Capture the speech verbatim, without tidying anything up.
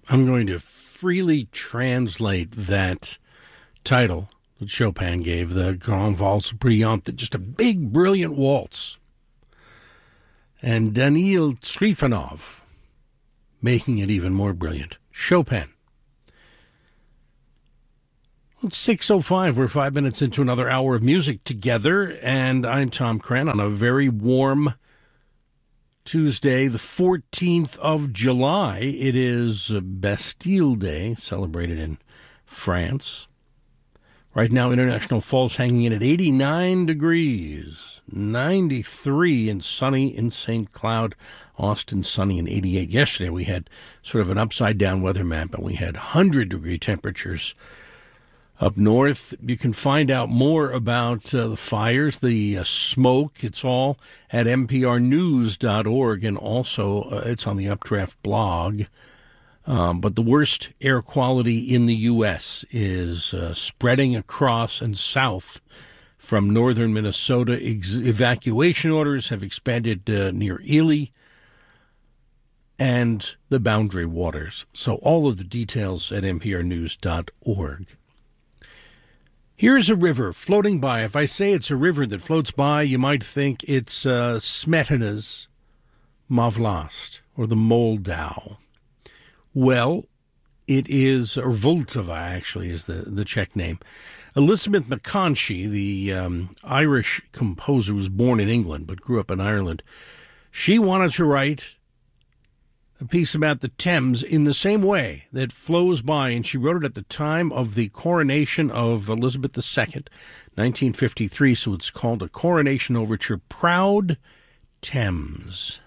I'm going to freely translate that title that Chopin gave, the Grand Valse Brillante, just a big, brilliant waltz. And Daniil Trifonov making it even more brilliant. Chopin. Well, it's six oh five. We're five minutes into another hour of music together, and I'm Tom Cran on a very warm Tuesday, the fourteenth of July. It is Bastille Day, celebrated in France. Right now, International Falls hanging in at eighty-nine degrees, ninety-three and sunny in Saint Cloud, Austin sunny and eighty-eight. Yesterday, we had sort of an upside-down weather map, and we had one hundred degree temperatures up north. You can find out more about uh, the fires, the uh, smoke. It's all at n p r news dot org, and also uh, it's on the Updraft blog. Um, but the worst air quality in the U S is uh, spreading across and south from northern Minnesota. Ex- evacuation orders have expanded uh, near Ely and the Boundary Waters. So all of the details at n p r news dot org. Here's a river floating by. If I say it's a river that floats by, you might think it's uh, Smetana's Mavlast or the Moldau. Well, it is, or Vltava actually is the, the Czech name. Elizabeth McConchie, the um, Irish composer, was born in England but grew up in Ireland. She wanted to write a piece about the Thames in the same way that flows by, and she wrote it at the time of the coronation of Elizabeth the Second, nineteen fifty-three, so it's called a Coronation Overture, Proud Thames.